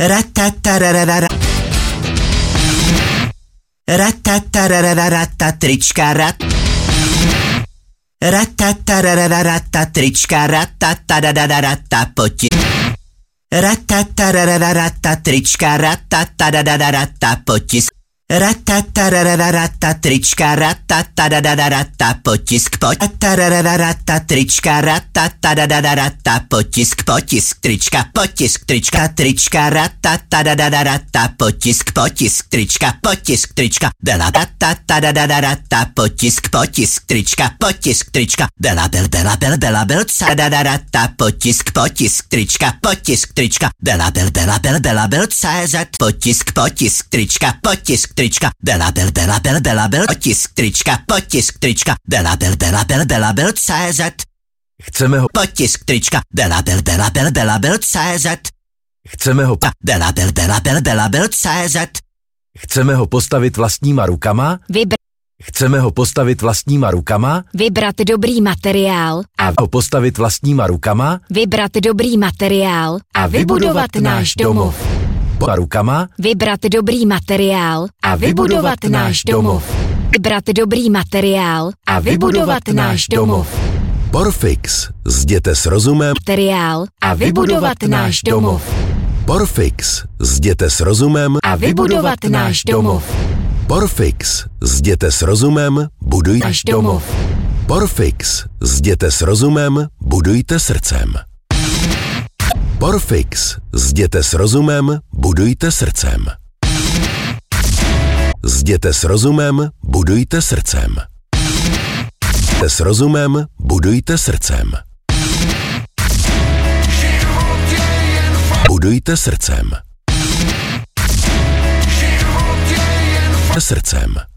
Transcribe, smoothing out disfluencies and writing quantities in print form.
Ratatararara. Ratatararara trička rat. Ratatararara trička ratatadadadadata poti. Ratatararara trička ratatadadadadata potisk. Ratatararara trička ratatadadadadata potisk. Ratatararara trička ratatadadadadata potisk. Potisk trička potisk trička trička ratatadadadadata potisk. Potisk trička potisk trička bela ratatadadadadata potisk. Potisk trička potisk trička bela bel cadadadata potisk. Potisk trička bela bel CZ potisk trička potisk trička bela bel potisk trička bela bel CZ. Chceme ho Potisk trička bela bel CZ. Chceme ho Bela bel CZ. Chceme ho postavit vlastníma rukama. Chceme ho postavit vlastníma rukama. Vybrat dobrý materiál A ho postavit vlastníma rukama. vybrat dobrý materiál a vybudovat náš domov. Rukama. Vybrat dobrý materiál a vybudovat náš domov. Vybrat dobrý materiál a vybudovat náš domov. Porfix. Zděte s rozumem. Materiál a vybudovat náš domov. Porfix. Zděte s rozumem. A vybudovat náš domov. Porfix. Zděte s rozumem. Budujte. Náš domov. Porfix. Zděte s rozumem. Budujte srdcem. Porfix. Zděte s rozumem. Budujte srdcem. Zděte s rozumem. Budujte srdcem. Zděte s rozumem. Budujte srdcem. Budujte srdcem. Srdcem.